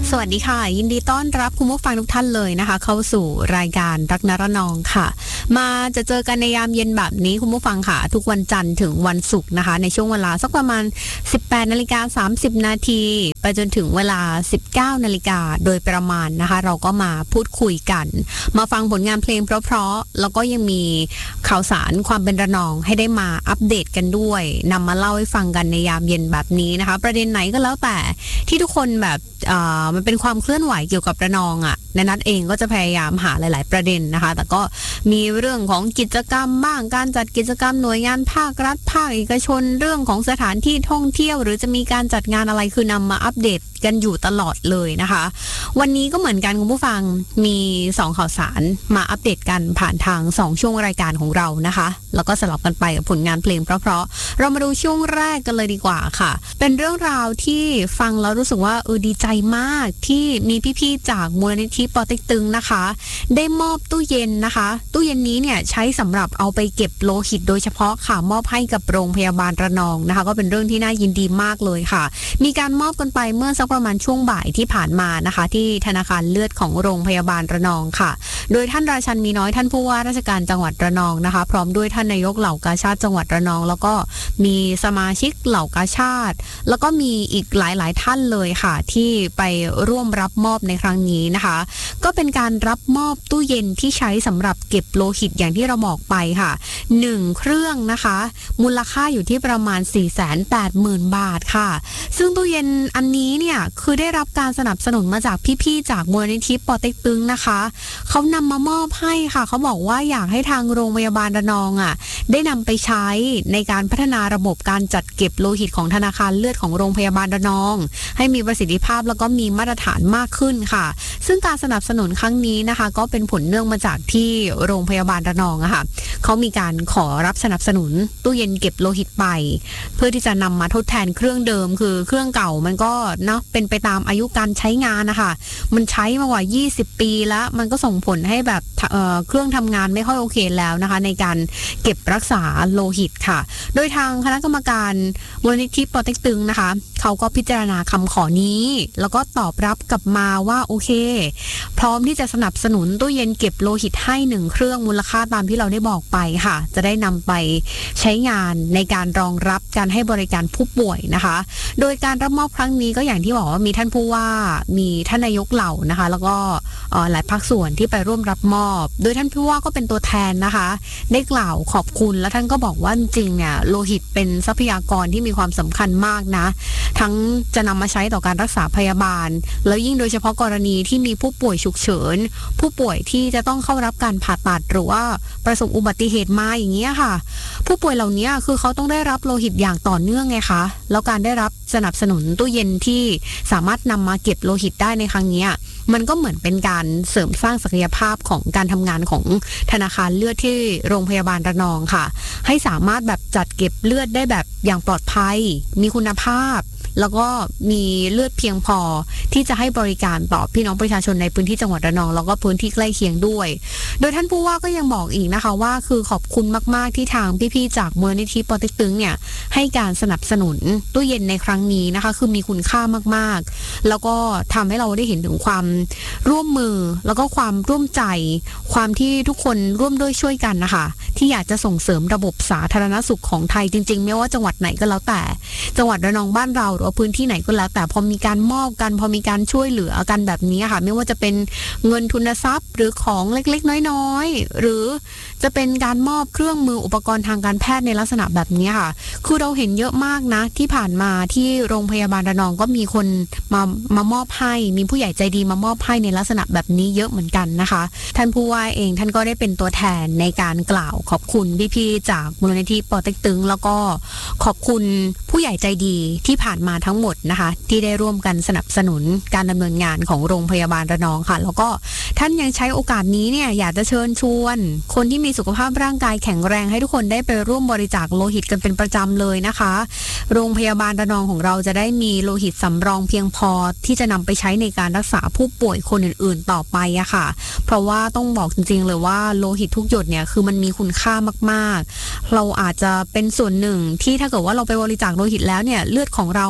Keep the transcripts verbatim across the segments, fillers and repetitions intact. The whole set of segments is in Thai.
สวัสดีค่ะยินดีต้อนรับคุณผู้ฟังทุกท่านเลยนะคะเข้าสู่รายการรักนรนองค่ะมาจะเจอกันในยามเย็นแบบนี้คุณผู้ฟังค่ะทุกวันจันทร์ถึงวันศุกร์นะคะในช่วงเวลาสักประมาณ สิบแปดนาฬิกาสามสิบนาทีไปจนถึงเวลา สิบเก้านาฬิกาโดยประมาณนะคะเราก็มาพูดคุยกันมาฟังผลงานเพลงเพราะๆแล้วก็ยังมีข่าวสารความเป็นระนองให้ได้มาอัปเดตกันด้วยนำมาเล่าให้ฟังกันในยามเย็นแบบนี้นะคะประเด็นไหนก็แล้วแต่ที่ทุกคนแบบมันเป็นความเคลื่อนไหวเกี่ยวกับระนองอ่ะในนัดเองก็จะพยายามหาหลายๆประเด็นนะคะแต่ก็มีเรื่องของกิจกรรมบ้างการจัดกิจกรรมหน่วยงานภาครัฐภาคเอกชนเรื่องของสถานที่ท่องเที่ยวหรือจะมีการจัดงานอะไรคือนำมาอัปเดตกันอยู่ตลอดเลยนะคะวันนี้ก็เหมือนกันคุณผู้ฟังมีสองข่าวสารมาอัปเดตกันผ่านทางสองช่วงรายการของเรานะคะแล้วก็สลับกันไปกับผลงานเพลงเพราะๆเรามาดูช่วงแรกกันเลยดีกว่าค่ะเป็นเรื่องราวที่ฟังแล้วรู้สึกว่าเออดีใจมากที่มีพี่ๆจากมูลนิธิปอเต็กตึงนะคะได้มอบตู้เย็นนะคะตู้เย็นนี้เนี่ยใช้สำหรับเอาไปเก็บโลหิตโดยเฉพาะค่ะมอบให้กับโรงพยาบาลระนองนะคะก็เป็นเรื่องที่น่ายินดีมากเลยค่ะมีการมอบกันไปเมื่อสักประมาณช่วงบ่ายที่ผ่านมานะคะที่ธนาคารเลือดของโรงพยาบาลระนองค่ะโดยท่านราชันมีน้อยท่านผู้ว่าราชการจังหวัดระนองนะคะพร้อมด้วยท่านนายกเหล่ากาชาดจังหวัดระนองแล้วก็มีสมาชิกเหล่ากาชาดแล้วก็มีอีกหลายๆท่านเลยค่ะที่ไปร่วมรับมอบในครั้งนี้นะคะก็เป็นการรับมอบตู้เย็นที่ใช้สำหรับเก็บโลหิตอย่างที่เราบอกไปค่ะหนึ่งเครื่องนะคะมูลค่าอยู่ที่ประมาณ สี่แสนแปดหมื่น บาทค่ะซึ่งตู้เย็นอันนี้เนี่ยคือได้รับการสนับสนุนมาจากพี่ๆจากมูลนิธิปอเต็กตึงนะคะเขานำมามอบให้ค่ะเขาบอกว่าอยากให้ทางโรงพยาบาลระนองอ่ะได้นำไปใช้ในการพัฒนาระบบการจัดเก็บโลหิตของธนาคารเลือดของโรงพยาบาลระนองให้มีประสิทธิภาพแล้วก็มีมาตรฐานมากขึ้นค่ะซึ่งการสนับสนุนครั้งนี้นะคะก็เป็นผลเนื่องมาจากที่โรงพยาบาลระนองอะค่ะเขามีการขอรับสนับสนุนตู้เย็นเก็บโลหิตไปเพื่อที่จะนำมาทดแทนเครื่องเดิมคือเครื่องเก่ามันก็เนาะเป็นไปตามอายุการใช้งานนะคะมันใช้มากว่ายี่สิบปีแล้วมันก็ส่งผลให้แบบเอ่อเครื่องทำงานไม่ค่อยโอเคแล้วนะคะในการเก็บรักษาโลหิตค่ะโดยทางคณะกรรมการมูลนิธิปอเต็กตึงนะคะเขาก็พิจารณาคำขอนี้แล้วก็ตอบรับกลับมาว่าโอเคพร้อมที่จะสนับสนุนตู้เย็นเก็บโลหิตให้หนึ่งเครื่องมูลค่าตามที่เราได้บอกไปค่ะจะได้นำไปใช้งานในการรองรับการให้บริการผู้ป่วยนะคะโดยการรับมอบครั้งนี้ก็อย่างที่บอกว่ามีท่านผู้ว่ามีท่านนายกเหล่านะคะแล้วก็หลายภาคส่วนที่ไปร่วมรับมอบโดยท่านผู้ว่าก็เป็นตัวแทนนะคะได้กล่าวขอบคุณและท่านก็บอกว่าจริงๆเนี่ยโลหิตเป็นทรัพยากรที่มีความสำคัญมากนะทั้งจะนำมาใช้ต่อการรักษาพยาบาลแล้วยิ่งโดยเฉพาะกรณีที่มีผู้ป่วยฉุกเฉินผู้ป่วยที่จะต้องเข้ารับการผ่าตัดหรือว่าประสบอุบัติเหตุมาอย่างเงี้ยค่ะผู้ป่วยเหล่านี้คือเขาต้องได้รับโลหิตอย่างต่อเนื่องไงคะแล้วการได้รับสนับสนุนตู้เย็นที่สามารถนำมาเก็บโลหิตได้ในครั้งนี้มันก็เหมือนเป็นการเสริมสร้างศักยภาพของการทำงานของธนาคารเลือดที่โรงพยาบาลระนองค่ะให้สามารถแบบจัดเก็บเลือดได้แบบอย่างปลอดภัยมีคุณภาพแล้วก็มีเลือดเพียงพอที่จะให้บริการต่อพี่น้องประชาชนในพื้นที่จังหวัดระนองแล้วก็พื้นที่ใกล้เคียงด้วยโดยท่านผู้ว่าก็ยังบอกอีกนะคะว่าคือขอบคุณมากๆที่ทางพี่ๆจากมูลนิธิปอเต็กตึงเนี่ยให้การสนับสนุนตู้เย็นในครั้งนี้นะคะคือมีคุณค่ามากๆแล้วก็ทำให้เราได้เห็นถึงความร่วมมือแล้วก็ความร่วมใจความที่ทุกคนร่วมด้วยช่วยกันนะคะที่อยากจะส่งเสริมระบบสาธารณสุขของไทยจริงๆไม่ว่าจังหวัดไหนก็แล้วแต่จังหวัดระนองบ้านเราหรือว่าพื้นที่ไหนก็แล้วแต่พอมีการมอบกันพอมีการช่วยเหลือกันแบบนี้ค่ะไม่ว่าจะเป็นเงินทุนทรัพย์หรือของเล็กๆน้อยๆหรือจะเป็นการมอบเครื่องมืออุปกรณ์ทางการแพทย์ในลักษณะแบบนี้ค่ะคือเราเห็นเยอะมากนะที่ผ่านมาที่โรงพยาบาลระนองก็มีคนมามามอบให้มีผู้ใหญ่ใจดีมามอบให้ในลักษณะแบบนี้เยอะเหมือนกันนะคะท่านผู้ว่าเองท่านก็ได้เป็นตัวแทนในการกล่าวขอบคุณพี่ๆจากมูลนิธิปอเต็กตึงแล้วก็ขอบคุณผู้ใหญ่ใจดีที่ผ่านมาทั้งหมดนะคะที่ได้ร่วมกันสนับสนุนการดำเนินงานของโรงพยาบาลระนองค่ะแล้วก็ท่านยังใช้โอกาสนี้เนี่ยอยากจะเชิญชวนคนที่มีสุขภาพร่างกายแข็งแรงให้ทุกคนได้ไปร่วมบริจาคโลหิตกันเป็นประจำเลยนะคะโรงพยาบาลระนองของเราจะได้มีโลหิตสำรองเพียงพอที่จะนำไปใช้ในการรักษาผู้ป่วยคนอื่นๆต่อไปอะค่ะเพราะว่าต้องบอกจริงๆเลยว่าโลหิตทุกหยดเนี่ยคือมันมีคุณค่ามากๆเราอาจจะเป็นส่วนหนึ่งที่ถ้าเกิดว่าเราไปบริจาคโลหิตแล้วเนี่ยเลือดของเรา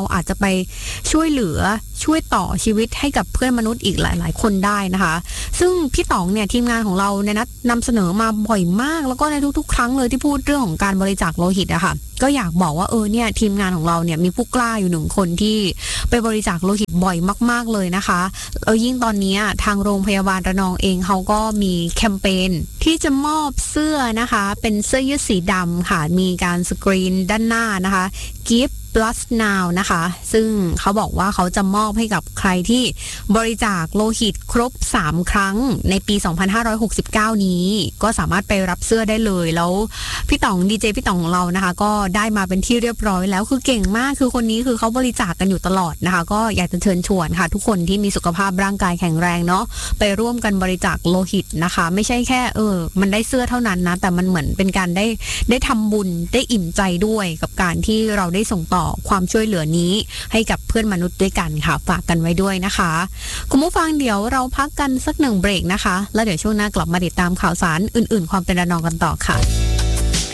อาจจะไปช่วยเหลือช่วยต่อชีวิตให้กับเพื่อนมนุษย์อีกหลายๆคนได้นะคะซึ่งพี่ต๋องเนี่ยทีมงานของเราเนี่ยนะนำเสนอมาบ่อยมากแล้วก็ในทุกๆครั้งเลยที่พูดเรื่องของการบริจาคโลหิตอะค่ะก็อยากบอกว่าเออเนี่ยทีมงานของเราเนี่ยมีผู้กล้าอยู่หนึ่งคนที่ไปบริจาคโลหิตบ่อยมากๆเลยนะคะแล้วยิ่งตอนนี้ทางโรงพยาบาลระนองเองเขาก็มีแคมเปญที่จะมอบเสื้อนะคะเป็นเสื้อยืดสีดำค่ะมีการสกรีนด้านหน้านะคะ Give Blood Now นะคะซึ่งเขาบอกว่าเขาจะมอบให้กับใครที่บริจาคโลหิตครบสามครั้งในปีสองพันห้าร้อยหกสิบเก้านี้ก็สามารถไปรับเสื้อได้เลยแล้วพี่ต๋องดีเจพี่ต๋องของเรานะคะก็ได้มาเป็นที่เรียบร้อยแล้วคือเก่งมากคือคนนี้คือเขาบริจาคกันอยู่ตลอดนะคะก็อยากจะเชิญชวนค่ะทุกคนที่มีสุขภาพร่างกายแข็งแรงเนาะไปร่วมกันบริจาคโลหิตนะคะไม่ใช่แค่เออมันได้เสื้อเท่านั้นนะแต่มันเหมือนเป็นการได้ได้ทำบุญได้อิ่มใจด้วยกับการที่เราได้ส่งต่อความช่วยเหลือนี้ให้กับเพื่อนมนุษย์ด้วยกันค่ะฝากกันไว้ด้วยนะคะคุณผู้ฟังเดี๋ยวเราพักกันสักหนึ่งเบรกนะคะแล้วเดี๋ยวช่วงหน้ากลับมาติดตามข่าวสารอื่นๆความเป็นระนองกันต่อค่ะ